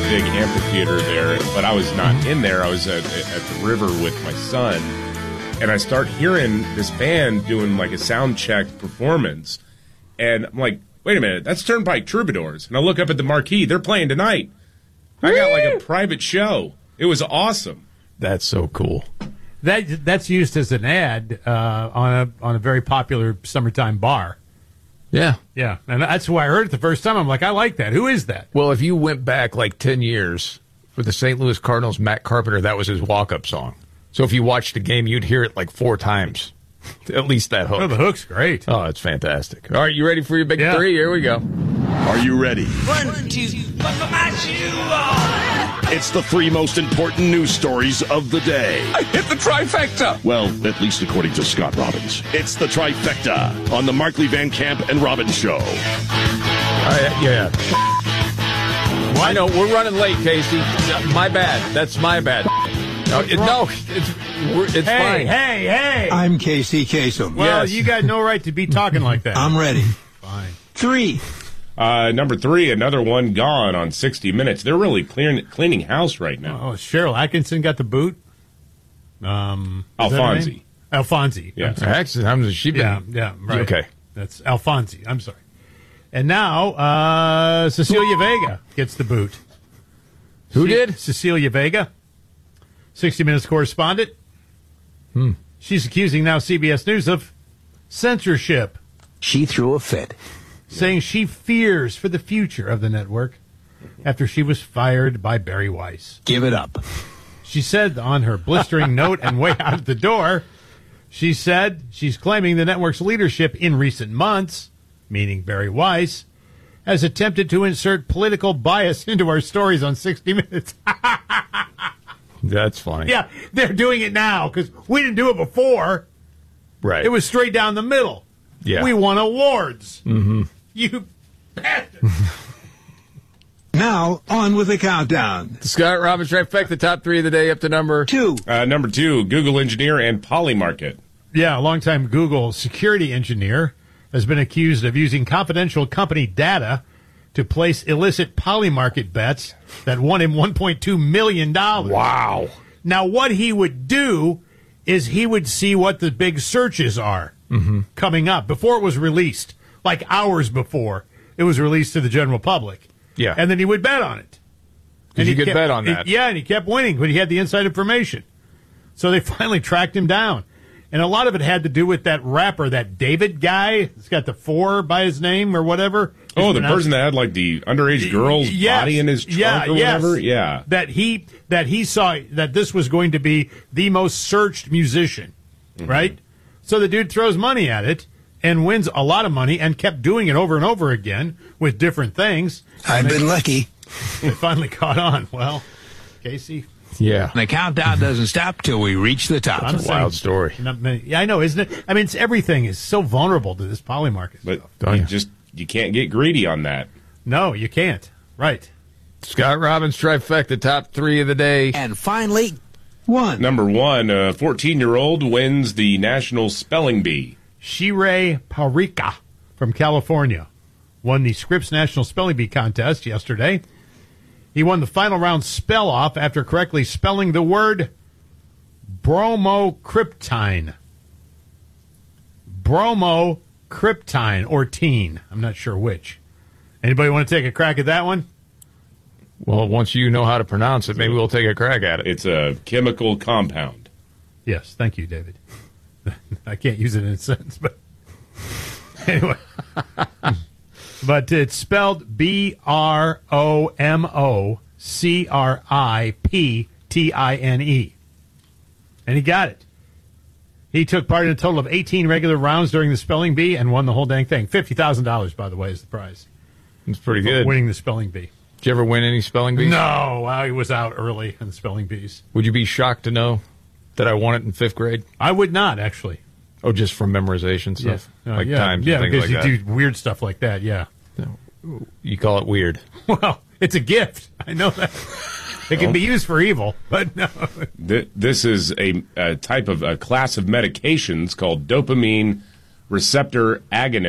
big amphitheater there, but I was not in there. I was at the river with my son, and I start hearing this band doing like a sound check performance, and I'm like, wait a minute, that's Turnpike Troubadours. And I look up at the marquee, they're playing tonight. I got like a private show. It was awesome. That's so cool. That's used as an ad on a very popular summertime bar. Yeah. Yeah, and that's why I heard it the first time. I'm like, I like that. Who is that? Well, if you went back like 10 years for the St. Louis Cardinals, Matt Carpenter, that was his walk-up song. So if you watched the game, you'd hear it like 4 times. At least that hook. Oh, the hook's great. Oh, it's fantastic. All right, you ready for your big three? Here we go. Are you ready? 1, 2, buckle my shoe on. It's the 3 most important news stories of the day. I hit the trifecta. Well, at least according to Scott Robbins. It's the trifecta on the Markley, Van Camp, and Robbins Show. All right, yeah. I know, we're running late, Casey. My bad. That's my bad. It's fine. Hey. I'm Casey Kasem. Well, Yes. you got no right to be talking like that. I'm ready. Fine. 3. Number 3, another one gone on 60 Minutes. They're really cleaning house right now. Oh, Cheryl Atkinson got the boot. Alfonsi. Alfonsi. Yeah. Actually, how has she been? Yeah, right. Okay. That's Alfonsi. I'm sorry. And now Cecilia Vega gets the boot. Who did? Cecilia Vega, 60 Minutes correspondent. She's accusing now CBS News of censorship, She threw a fit. saying she fears for the future of the network after she was fired by Barry Weiss. Give it up. She said on her blistering note and way out the door, she said she's claiming the network's leadership in recent months, meaning Barry Weiss, has attempted to insert political bias into our stories on 60 Minutes. That's funny. Yeah, they're doing it now because we didn't do it before. Right. It was straight down the middle. Yeah. We won awards. Mm-hmm. You bastard. Now, on with the countdown. Scott Robbins trifecta, the top 3 of the day up to number 2. Number 2, Google engineer and Polymarket. Yeah, a longtime Google security engineer has been accused of using confidential company data to place illicit Polymarket bets that won him $1.2 million. Wow. Now, what he would do is he would see what the big searches are coming up before it was released, like hours before it was released to the general public. Yeah. And then he would bet on it. Did you he get bet on that? Yeah, and he kept winning, but he had the inside information. So they finally tracked him down. And a lot of it had to do with that rapper, that David guy. He's got the 4 by his name or whatever. Oh, the person that had like the underage girl's body in his trunk or whatever? Yeah. That he saw that this was going to be the most searched musician, right? So the dude throws money at it and wins a lot of money and kept doing it over and over again with different things. I've been lucky. They finally caught on. Well, Casey. Yeah. The countdown doesn't stop till we reach the top. I'm It's a wild saying- story. Not many, yeah, I know, isn't it? I mean, everything is so vulnerable to this Polymarket But stuff. you can't get greedy on that. No, you can't. Right. Scott Robbins trifecta, top 3 of the day. And finally, 1. Number 1, a 14-year-old wins the National Spelling Bee. Shirei Parika from California won the Scripps National Spelling Bee contest yesterday. He won the final round spell-off after correctly spelling the word bromocryptine. Bromocryptine, or teen. I'm not sure which. Anybody want to take a crack at that one? Well, once you know how to pronounce it, maybe we'll take a crack at it. It's a chemical compound. Yes, thank you, David. I can't use it in a sentence, but anyway. But it's spelled BROMOCRIPTINE. And he got it. He took part in a total of 18 regular rounds during the spelling bee and won the whole dang thing. $50,000, by the way, is the prize. It's pretty For good. winning the spelling bee. Did you ever win any spelling bees? No, I was out early in the spelling bees. Would you be shocked to know that I won it in 5th grade? I would not, actually. Oh, just from memorization stuff? Like times yeah, and things because like you that? do weird stuff like that, yeah. You call it weird. Well, it's a gift. I know that. It can be used for evil, but no. This is a type of a class of medications called dopamine receptor agonist.